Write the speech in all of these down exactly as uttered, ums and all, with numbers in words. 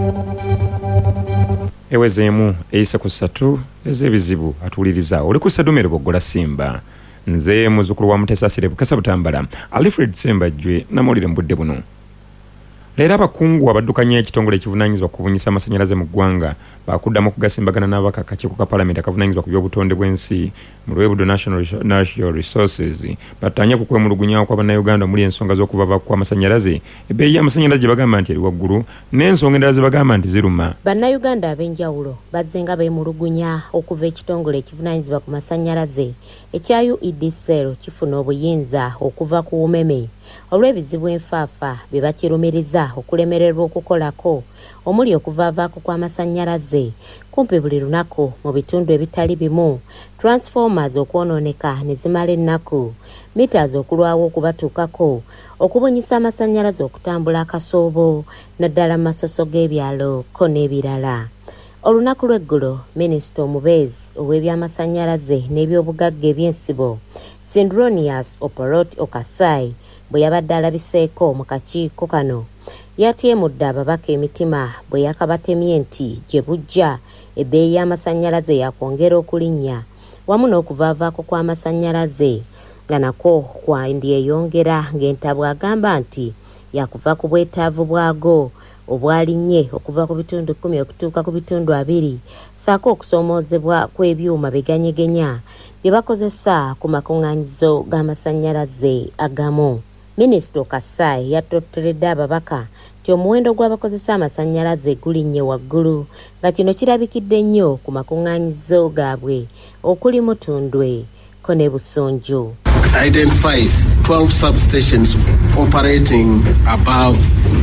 Ewezeemu eyise ku ssatu ez'ebizibu atuuliriza oli ku Ssedumere Boggola Simba nze muzzukulu wa Mutesa Asire Bukasa Butambala Alfred Sembajjwe namawulire mu budde buno. Leero abakungu abaddukanya ekitongole ekivunaanyizibwa ku bunyisa amasannyalaze mu ggwanga bakuddamu okugasimbagana n'abakakakiiko ka Paalamenti akavunaanyizibwa ku by'obutonde bw'ensi mu Lwebudo National Natural Resources battanye ku kwemulugunya kw'Abannayuganda omuli ensonga z'okuvava kw'amasannyalaze ebbeeyi y'amasannyalaze gye bagamba nti eri waggulu n'ensonga endala ze bagamba nti ziruma. Bannayuganda ab'enjawulo bazze nga beemulugunya okuva ekitongole ekivunaanyizibwa ku masannyalaze ekya U E D C L kifuna obuyinza okuva ku umeme olw'ebizibu enfaafa bye bakirumiriza okulemererwa okukolako omuli okuvaavaako kw'amasannyalaze kumpi buli lunaku mu bitundu ebitali bimu, transformers okwonooneka ne zimala ennaku, meters okulwawo okubatuukako, okubunyisa amasannyalaze okutambula akasoobo naddala mu masoso g'ebyalo ko n'ebirala. Olunaku lw'eggulo minisita omubeezi ow'ebyamasannyalaze n'ebyobugagga eby'ensibo Sindronius Oporot Okasai bwe yabadde alabiseeko mu kakiiko kano yatyemudde ababaka emitima bwe yakabatemye nti gye bujja ebbeeyi y'amasannyalaze yakwongera okulinnya wamu n'okuvaavaako kw'amasannyalaze nga nako kwandyeyongera ng'entabwe agamba nti yakuva ku bwetaavu bwago obwalinnye okuva ku bitundu kkumi okutuuka ku bitundu abiri saako okusoomoozebwa kw'ebyuma biganyegenya bye bakozesa ku makuŋŋaanyizo g'amasannyalaze agamu. Minisita Kasai yattotteredde ababaka nti omuwendo gw'abakozesa amasannyalaze gulinnye waggulu nga kino kirabikidde nnyo ku makuŋŋaanyizo gaabwe okuli Mutundwe ko ne Busunju. Identifies twelve substations operating above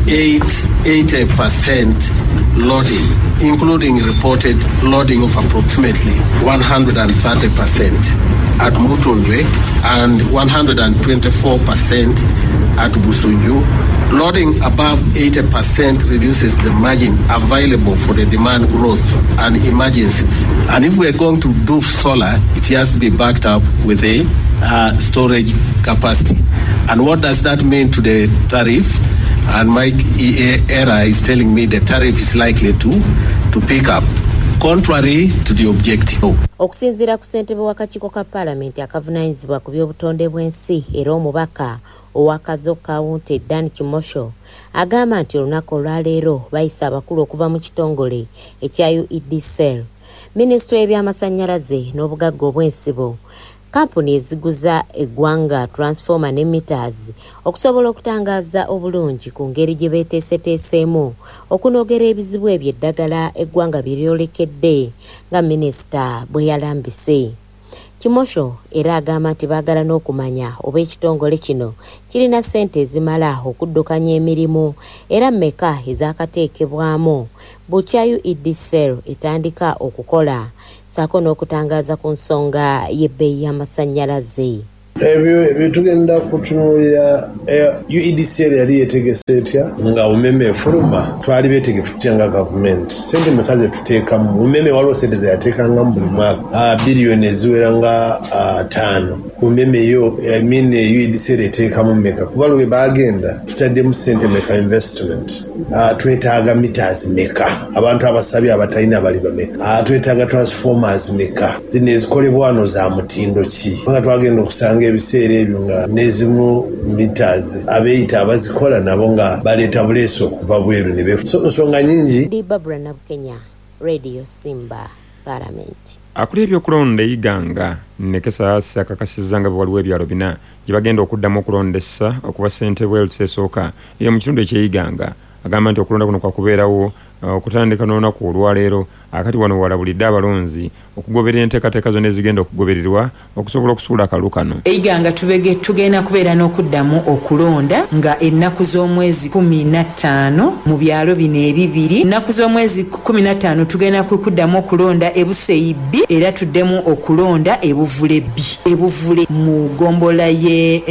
eighty percent loading, including reported loading of approximately one hundred thirty percent at Mutundwe and one hundred twenty-four percent at Busunju. Loading above eighty percent reduces the margin available for the demand growth and emergencies. And if we're going to do solar, it has to be backed up with a uh, storage capacity. And what does that mean to the tariff? And Mike Era is telling me the tariff is likely to, to pick up, contrary to the objective. Okusinziira ku ssentebe w'akakiiko ka Paalamenti akavunaanyizibwa ku by'obutonde bw'ensi era omubaka ow'akazo Kawunti Dan Kimosho agamba nti olunaku olwaleero bayisa abakulu okuva mu kitongole ekya U E D C L, minisitule y'ebyamasannyalaze n'obugagga obw'ensibo, kampuni eziguza eggwanga transformer ne meters okusobola okutangaaza obulungi ku ngeri gye beeteeseteeseemu okunogera ebizibu ebyo eddagala eggwanga bye lyolekedde nga minisita bwe yalambise. Kimosho era agamba nti baagala n'okumanya oba ekitongole kino kirina ssente ezimala okuddukanya emirimu era mmeka ezaakateekebwamu bukya U E D C L etandika okukola saako n'okutangaaza ku nsonga y'ebbeeyi y'amasannyalaze. Ebyo bitugenda kutunuulira U E D C L yali yetegese etya nga umeme efuluma twali beetegefu tutya nga gavumenti sente meka ze tuteekamu umeme waliwo sente ze yateekanga mu buli mwaka biliyoni eziwera nga ttaano umeme yo emine U E D C L eteekamu meka kuva lwe baagenda tutaddemu sente meka investment twetaaga meters meka abantu abasabye abatalina bali bameka twetaaga transformers meka zino ezikolebwa wano za mutindo ki nga twagenda okusanga ebiseera ebyo nga nezimu meters abeeyita abazikola nabo nga baleeta buleesi okuva bweru ne befu nsonga nyingi. Di Barbara Nabukenya, Radio Simba, Paalamenti. Akuli ebyokulonda eyiganga Nekesa akakasizza nga waliwo ebyalo bina gye bagenda okuddamu okulondesa okuba ssentebe elusesooka ye mu kitundu ekyeyiganga agamba nti okulonda kuno kwakubeerawo okutandika n'olunaku olwaleero akati wano walabulidde abalonzi okugoberera enteekateeka zonna ezigenda okugobererwa okusobola okusuula akalu kano. Eyiganga tubege tugenda kubeera n'okuddamu okulonda nga ennaku z'omwezi kumi na ttaano mu byalo bino ebibiri. Ennaku z'omwezi kumi na ttaano tugenda kuddamu okulonda Ebuseeyi B era tuddemu okulonda Ebuvule B. Ebuvule mu gombola ye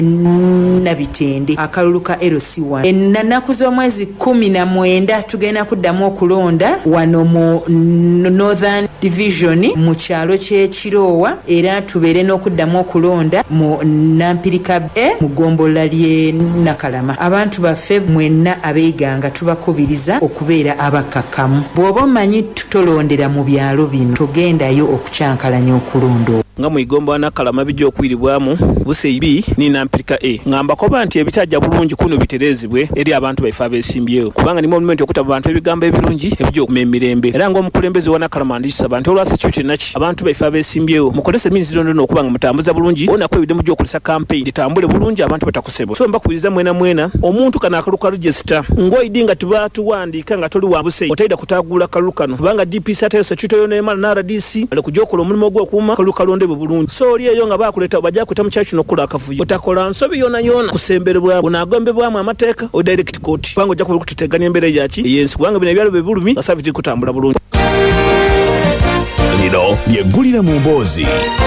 Nabitende akalulu ka L C one. Ennaku z'omwezi kumi na mwenda tugenda kuddamu okulonda wano mu Northern Division mu kyalo ky'Ekiroowa era tubeere n'okuddamu okulonda mu Nampirika E mu ggombolola ly'e Nakalama. Abantu baffe mwenna abeeganga tubakubiriza okubeera abakkakkamu. Bw'oba omanyi tutolondera mu byalo bino togendayo okukyankalanya okulonda. Nga mu igombo Nakalama bijja okwiribwamu Buseibi ni Nampirika E. Ngamba koba nti ebitajja bulungi kuno biterezibwe eri abantu baifa abesimbyewo kubanga ni moment okutaba abantu ebigambo ebirungi ebijja okumema emirembe. Era ng'omukulembeze wa Nakalama ndisaba nti olwasi kyuti naki abantu baifa abesimbyewo mukolese minisitiri ndono okubanga mutambuza bulungi onako ebide mujja okulisa campaign litambule bulungi abantu batakusebo. So mbakubiriza mwena mwena omuntu kana akaluka register ng'oidinga tuba tuwandiika nga toli wa Busei otaida kutagula kalukano kubanga D P C atayo security yo n'emala na R D C ale kujokola omulimu ogw'okuuma kalukalonde bulungi. So oli eyo nga bakuleta bajja kutta mu kyachu n'okula akavuyo otakola nsobi yona yona kusemberebwa bunagombebwamu amateeka o direct court kubanga ojja kututeganya embeera yaki eyensi kubanga bino ebyalo bye bulumi basabiti kutambula bulungi. Lino lyeggulire mu mboozi.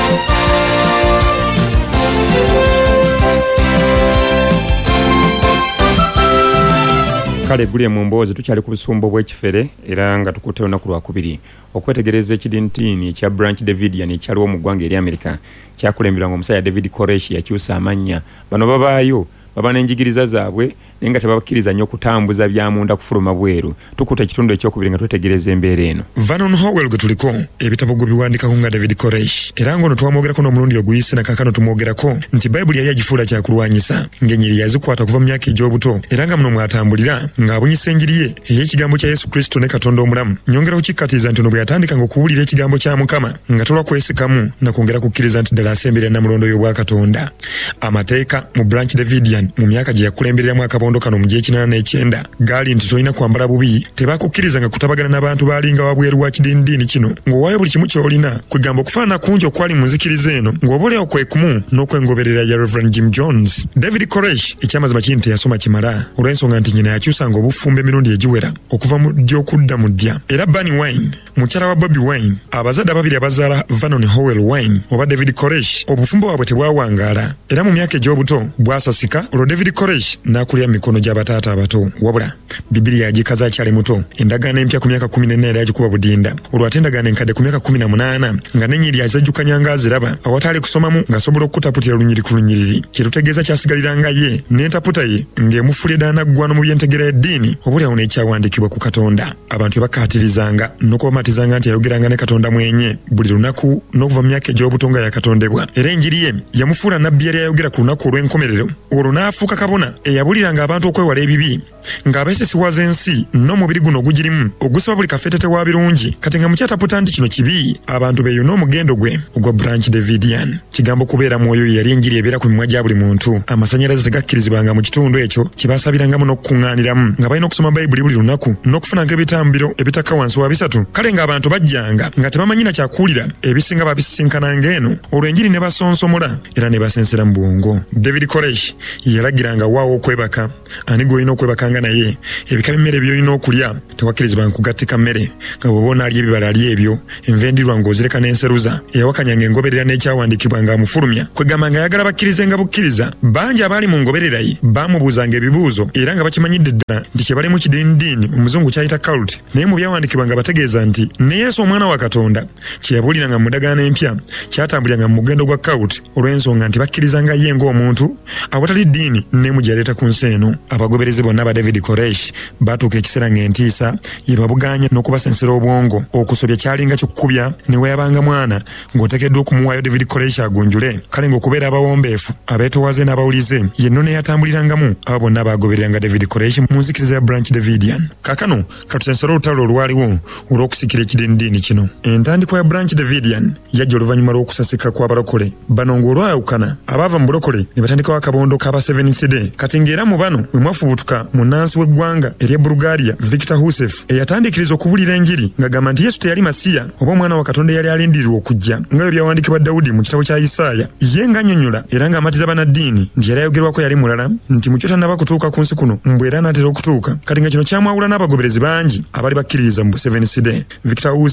Kale eggulire mu mboozi tukyali ku busumbo bw'ekifere era nga tukutte olunaku lwakubiri okwetegereza ekidintiini ekya Branch Davidian ekyaliwo mu ggwanga eri Amerika kyakulemberwa omusajja David Koresh yakyusa amannya. Bano babaayo baba n'enjigiriza zaabwe naye nga tebabakkiriza nnyo okutambuza byamunda kufuluma bweru. Tukutte ekitundu ekyokubiri nga twetegereza embeera eno. Vernon Howell gwe tuliko ebitabo gwe biwandikako nga David Koresh era ng'ono twamwogerako n'omulundi oguyise na kaakano tumwogerako nti Bayibuli yali agifuula kyakulwanyisa ng'ennyiri yazikwata kuva mu myaka egy'obuto era nga muno mwatambulira ng'abunyisa enjiri ye ey'ekigambo kya Yesu Kristo ne Katonda omulamu. Nyongera kukikkatiza nti ono bwe yatandikanga okuwulira ekigambo kya Mukama nga tolwa kwesikamu na kwongera kukkiriza nti ddala asembera Namulondo y'obwa Katonda. Amateeka mu Branch Davidian mu myaka gye yakulembereramu akabondo kano mu gy'ekinaana n'ekyenda gaali nti tolina kwambala bubi tebakukkirizanga kutabagana n'abantu baalinga wabweru wa kidindiini kino ng'owaayo buli kimu ky'olina kwegamba okufaanana kungi okwali mu nzikiriza eno ng'oboolyawo kwe kumu n'okwengoberera ya Reverend Jim Jones. David Koresh ekyamazima kiri nti yasoma kimala olw'ensonga nti nyina yakyusanga obufumbo emirundi egiwera okuva mu gy'okudda mu ddya. Era Bunny Wine mukyala wa Bobby Wine abazadde ababiri abazaala Vernon Howell Wine oba David Koresh obufumbo bwabwe tebwawangaala era mu myaka egy'obuto bwasasika olwo David Koresh n'akulira mikono gy'abataata abato wabula Bibiliya agikaza akyali muto endagaano empya ku myaka kumi n'ena era agikuba budinda olwo ate endagaano enkadde ku myaka kumi na munaana nga n'ennyiri azajjukanya ng'aziraba awataali kusomamu ng'asobola okutaputira lunyiri ku lunyiriri kyetutegeeza kyasigaliranga ye n'entaputa ye ng'emufulira n'aggwano mu by'entegera y'eddiini obulyawo n'ekyawandiikibwa ku Katonda. Abantu bakaatirizanga n'okubamatizanga nti yayogeranga ne Katonda mwenye buli lunaku n'okuva mu myaka egy'obuto nga yakatondebwa era enjiri ye yamufuula nabbi yali ayogera ku lunaku olw'enkomerero olwo n'afuuka kabona eyabuliranga abantu okwewala ebibi ng'abeesisiwaza ensi n'omubiri guno ogugirimu ogusaba buli kafeetete wa birungi kati nga mukyataputa nti kino kibi abantu beeyuna omugendo gwe ogwa Branch Davidian. Kigambo kubeera mwoyo yali enjiri ebeera ku mimwa gya buli muntu. Amasannyalaze tegakkirizibwanga mu kitundu ekyo kye baasabirangamu n'okukuŋŋaaniramu nga balina okusoma Bayibuli buli lunaku n'okufunanga ebitambiro ebitakka wansi wa bisatu. Kale ng'abantu bajjanga nga tebamanyi na kyakuwulira ebisinga babisisinkananga eno olwo enjiri ne basonsomola era ne basensera mu bwongo. David Koresh yalagiranga waawo okwebaka ani gw'olina okwebakanga naye ebika by'emmere by'olina okulya tewakkirizibwanga kugattika mmere nga bw'oba onaalya ebibala ali ebyo enva endirwa ng'ozireka n'enseruza eyawakanyanga engoberera n'ekyawandiikibwa ng'amufulumya kwegamba nga ayagala bakkirizenga bukkiriza. Bangi abaali mu ngoberera ye baamubuuzanga ebibuuzo era nga bakimanyidde ddala nti kye bali mu kidindiini omuzungu kyayita cult naye mu byawandiikibwa nga bategeeza nti ne Yesu omwana wa Katonda kye yabuuliranga mu ndagaano empya kyatambuliranga mu mugendo gwa cult olw'ensonga nti bakkirizanga ye ng'omuntu awatali ddiini n'emu gye yaleeta ku nsi eno. Abagoberezi bonna ba David Koresh baatuuka ekiseera ng'entiisa ye babuganya n'okubasensera obwongo okusobya kyalinga kyokukubya ne weyabanga mwana ng'oteekeddwa okumuwaayo David Koresh agunjule. Kale ng'okubeera abawombeefu abeetoowaze n'abawulize yenno ne yatambulirangamu abo bonna abaagobereranga David Koresh mu nzikiriza ya Branch Davidian. Kaakano katusensera olutalo olwaliwo olw'okusikira ekidindiini kino. Entandikwa ya Branch Davidian yajja oluvannyuma lw'okusasika kw'abalokole bano ng'olwayawukana abaava mu bulokole ne batandikawo akabondo k'aba Seventh Day kati ng'era mu bano mwe mwafubutuka munnansi w'eggwanga ery'e Bulgaria Victor Husef eyatandikiriza okubulira enjiri ng'agamba nti Yesu teyali Masiya oba omwana wa Katonda yali alindirirwa okujja nga bwe byawandiikibwa Dawudi mu kitabo kya Isaaya. Ye ng'annyonnyola era ng'amatiza bannaddiini nti yali ayogerwako yali mulala nti mu kyo tannaba kutuuka ku nsi kuno mbwe era anaatera okutuuka kati nga kino kyamwawula n'abagoberezi bangi abaali bakkiririza mu Seventh Day. Victor Husef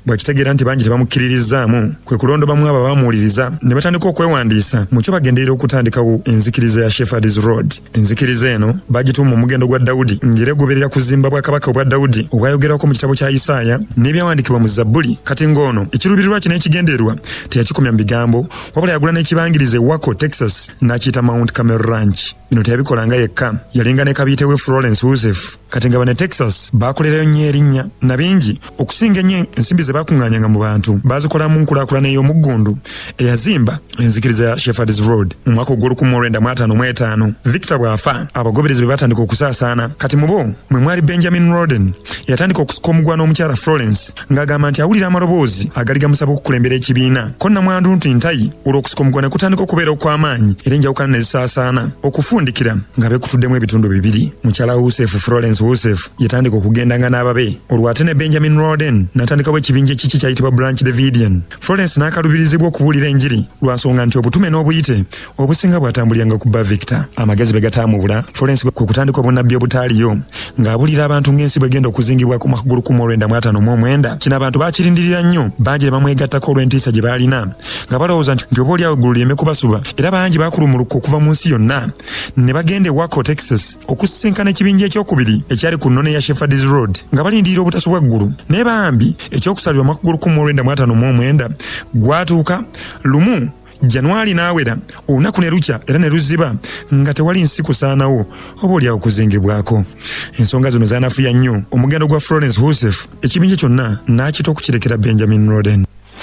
bwakitegeera nti bangi tebamukkiririzaamu kwe kulondobamu abo abamuwuliriza ne batandika okwewandiisa mu kyo bagenderera okutandikawo enzikiriza ya Shepherd's Road. Enzikiriza eno bagituuma omugendo gwa Dawudi ng'era egoberera kuzimba bwa kabaka obwa Dawudi obwayogerwako mu kitabo kya Isaaya n'ebyawandiikibwa mu Zabbuli. Kati ng'ono ekiruubirirwa kino ekigendererwa teyakikomya mu bigambo wabula yagula n'ekibangiriza e Waco, Texas n'akiyita Mount Carmel Ranch. Bino teyabikolanga yekka, yalinga ne kabiite we Florence Woosef. Kati nga bane Texas baakolerayo nnyo erinnya na bingi okusinga ennyo ensimbi ze baakuŋŋaanyanga mu bantu baazikolamu nkulaakulana ey'omuggundu eyazimba enzikiriza ya Shepherd's Road mu mwaka ogw'olukumi mu lwenda mu ataano mu etaano. Victor bw'afa abagoberezi be baatandika okusaasaana. Kati mu bo mwe mwali Benjamin Roden eyatandika okusika omuggwano omukyala Florence ng'agamba nti awulira amaloboozi agali gamusaba okukulembera ekibiina ko namwandu nti ntayi olw'okusika omuggwano kutandika okubeera okw'amaanyi era enjawukana ne zisaasaana okufundikira nga beekutuddemu ebitundu bibiri. Mukyala Woosef Florence Woosef yatandika okugendanga n'ababe olwo ate ne Benjamin Roden n'atandikawo ekibinja ekiki kyayitibwa Branch Davidian. Florence n'akalubirizibwa okubuulira enjiri lwa nsonga nti obutume n'obuyite obusinga bwatambuliranga ku bba Victor. Amagezi bwe gataamubula Florence kwe kutandika obunnabbi obutaaliyo ng'abulira abantu ng'ensi bwegenda okuzingibwa ku mwaka gw'olukumi mu lwenda mu ataano mu mwenda. Kino abantu baakirindirira nnyo, bangi ne bamwegattako olw'entiisa gye baalina nga balowooza nti oba oliawo eggulu lyeme kubasuba, era bangi baakulumuluka okuva mu nsi yonna ne bagenda e Waco, Texas okusisinkana ekibinja ekyokubiri ekyali ku nnone ya Shepherd's Road nga balindirira obutaso bw'eggulu. Naye bambi ekyokusalirwa mwaka gw'olukumi mu lwenda mu ataano mu mwenda gwatuuka lumu Januari n'awera olunaku ne lukya era ne luziba nga tewali nsi kusaanawo oba oliawo kuzingibwako. Ensonga zino zaanafuya nnyo omugendo gwa Florence Woosef, ekibinja kyonna n'akita okukirekera Benjamin Roden.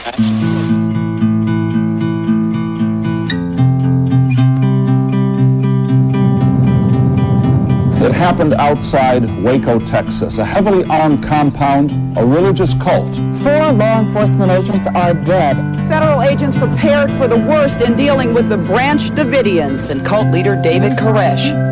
It happened outside Waco, Texas, a heavily armed compound, a religious cult. Four law enforcement agents are dead. Federal agents prepared for the worst in dealing with the Branch Davidians and cult leader David Koresh.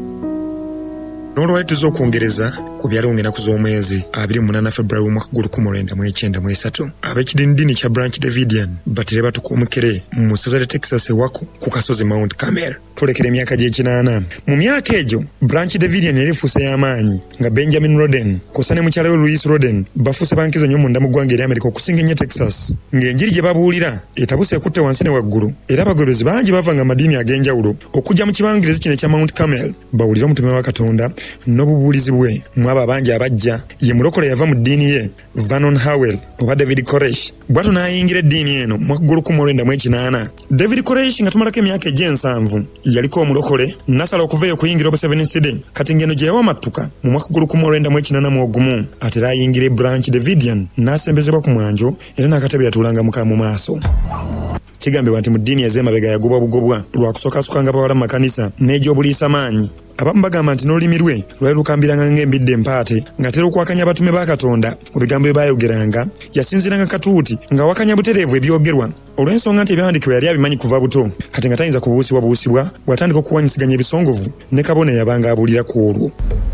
N'olwali tuzza okwongereza ku byaliwo ng'ennaku z'omwezi abiri mu munaana February omwaka gw'olukumi mu lwenda mu ekyenda mu esatu ab'ekidinidini kya Branch Davidian batere batuka omukere mu ssaza lya Texas e Waco ku kasozi Mount Carmel. Tulekera emyaka gy'ekinaana. Mu myaka egyo Branch Davidian yali efuuse y'amaanyi nga Benjamin Roden kw'ossa ne mukyala we Louise Roden bafuuse bankizo nnyo munda mu ggwanga eri Amerika okusinga ennyo Texas ng'enjiri gye babuulira etabuse ekutte wansi ne waggulu era abagoberezi bangi bavanga amadiini ag'enjawulo okujja mu kibangirizi kino ekya Mount Carmel bawulire omutume wa Katonda n'obubuulizi bwe. Mwabo abangi abajja ye mulokole yava mu ddiini ye Vernon Howell oba David Koresh bw'ato n'ayingira eddiini eno mu mwaka gw'olukumi mu lwenda mu ekinaana. David Koresh nga tumalako emyaka egy'ensanvu yaliko omulokole nasala okuvayo okuyingira obu Seventh Day kati ngeno gye yawa amattuka mu mwaka gw'olukumi mu lwenda mu ekinaana mu ogumu ate era ayingira Branch Davidian n'asembezebwa ku mwanjo era n'akatebe yatuulanga muka mu maaso. Kigambibwa nti mu ddiini ez'emabega yagobwa bugobwa lwa kusokaasokanga bawala mu makanisa n'egy'obuliisa maanyi. Abamu bagamba nti n'olulimi lwe lwali lukambiranga ng'embidde empaate ng'atera okwakanya abatume ba Katonda mu bigambo bye baayogeranga. Yasinziranga katuuti ng'awakanya butereevu ebyogerwa olw'ensonga nti ebyawandiikibwa yali abimanyi kuva buto kati nga tayinza kubuusibwa buusibwa bw'atandika okuwanyisiganya ebisongovu ne kabona eyabanga abuulira ku olwo.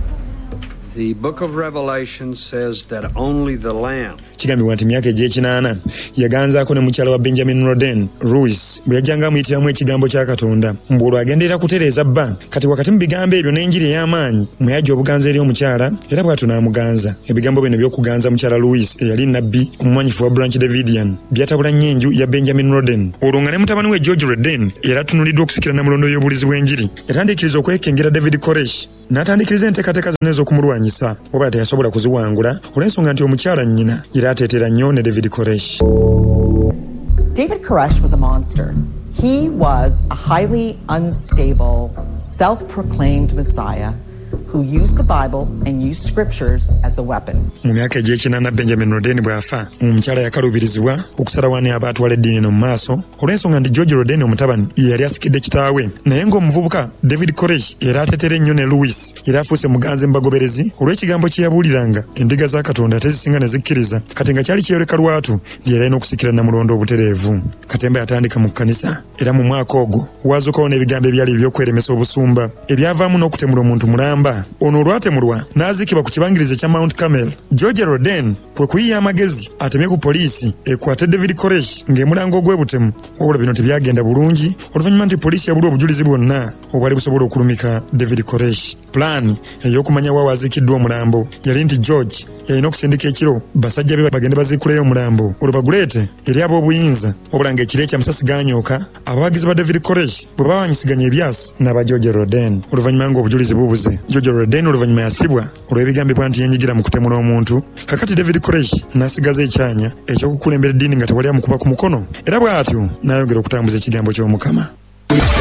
The book of Revelation says that only the Lamb. Kigambibwa nti myaka egy'ekinaana yaganzaako ne mukyala wa Benjamin Roden Louis bwe yajjanga amuyitiramu ekigambo kya Katonda mbu olwo agenderera kutereeza bba kati wakati mu bigambo ebyo n'enjiri ey'amaanyi mwe yajja obuganza eri omukyala era bw'atyo n'amuganza. Ebigambo bino by'okuganza mukyala Louis eyali nabbi omumanyufu wa Branch Davidian byatabula nnyo enju ya Benjamin Roden olwo nga ne mutabani we George Roden era atunuliddwa okusikira na mulondo y'obulizi bw'enjiri yatandiikiriza okwekengera David Koresh n'atandikiriza enteekateeka zonna ez'okumulwanyisa wabula teyasobola kuziwangula olw'ensonga nti omukyala nnyina era ateetera nnyo ne David Koresh. David Koresh was a monster. He was a highly unstable, self-proclaimed Messiah who used the Bible and used scriptures as a weapon. Mu myaka egy'ekinaana Benjamin Roden bw'afa omukyala yakaluubirizibwa okusalawo ne abaatwala eddiini eno mu maaso olw'ensonga nti George Roden omutabani ye yali asikidde kitaawe naye ng'omuvubuka David Koresh era ateetera ennyo ne Louis era afuuse muganzi mu bagoberezi olw'ekigambo kye yabuuliranga endiga za Katonda tezisinga ne zikkiriza kati nga kyali kyeyoleka lwatu ndi era n'okusikira na mulondo obutereevu. Katemba yatandika mu kkanisa era mu mwaka ogwo waazuukawo n'ebigambo ebyali eby'okweremesa obusumba ebyavaamu n'okutemula omuntu mulamba. Ono olwatemulwa n'aziikibwa ku kibangirizi ekya Mount Carmel. George Roden kwe kuyiya amagezi atemye ku poliisi ekwate David Koresh ng'emulanga ogw'ebutemu wabula bino tebyagenda bulungi oluvannyuma nti poliisi yabula obujulizi bwonna obwali busobola okulumika David Koresh. pulaani ey'okumanya wa waaziikiddwa omulambo yali nti George yalina okusindika ekiro basajja be bagende baziikuleyo omulambo olwo baguleete eri ab'obuyinza wabula ng'ekiro ekyamusasi ganyooka abawagizi ba David Koresh bwe bawanyisiganya ebyasi n'aba George Roden oluvannyuma ng'obujulizi bubuze. George Roden oluvannyuma yasibwa olw'ebigambibwa nti yenyigira mu kutemula omuntu. Kakati David Koresh n'asigaza ekyanya eky'okukulembera eddiini nga tewali amukuba ku mukono era bw'atyo n'ayongera okutambuza ekigambo ky'Omukama.